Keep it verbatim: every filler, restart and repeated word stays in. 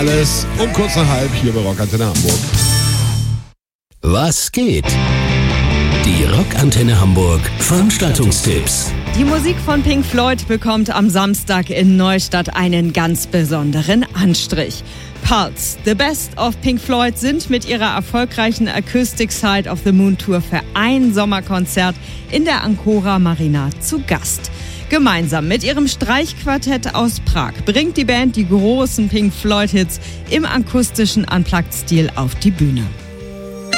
alles um kurz nach halb hier bei Rockantenne Hamburg. Was geht? Die Rockantenne Hamburg Veranstaltungstipps. Die Musik von Pink Floyd bekommt am Samstag in Neustadt einen ganz besonderen Anstrich. Pulse, The Best of Pink Floyd, sind mit ihrer erfolgreichen Acoustic Side of the Moon Tour für ein Sommerkonzert in der Ancora Marina zu Gast. Gemeinsam mit ihrem Streichquartett aus Prag bringt die Band die großen Pink Floyd-Hits im akustischen Unplugged-Stil auf die Bühne.